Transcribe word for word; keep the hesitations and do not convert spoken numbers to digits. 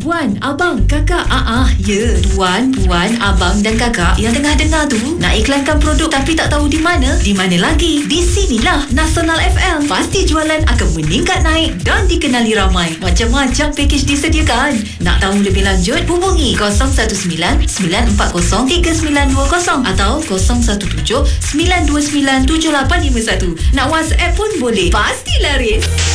puan, abang, kakak. Ah, ah, ya. Tuan, puan, abang dan kakak yang tengah dengar tu nak iklankan produk tapi tak tahu di mana? Di mana lagi? Di sinilah Nasional F M. Pasti jualan akan meningkat naik dan dikenali ramai. Macam-macam pakej disediakan. Nak tahu lebih lanjut? Hubungi kosong satu sembilan sembilan empat kosong tiga sembilan dua kosong atau kosong satu tujuh sembilan dua sembilan tujuh lapan lima satu. Nak WhatsApp pun boleh. Pasti laris.